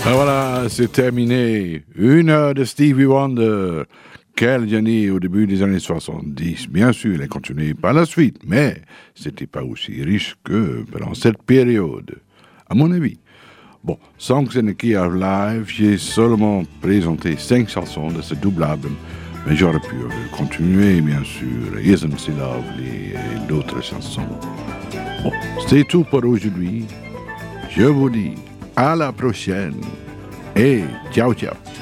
Voilà, c'est terminé. 1 heure de Stevie Wonder. Quel génie au début des années 70. Bien sûr, il a continué par la suite, mais c'était pas aussi riche que pendant cette période, à mon avis. Bon, Songs in the Key of Life, j'ai seulement présenté 5 chansons de ce double album, mais j'aurais pu continuer, bien sûr, Isn't She Lovely et d'autres chansons. Bon, c'est tout pour aujourd'hui. Je vous dis à la prochaine et ciao ciao.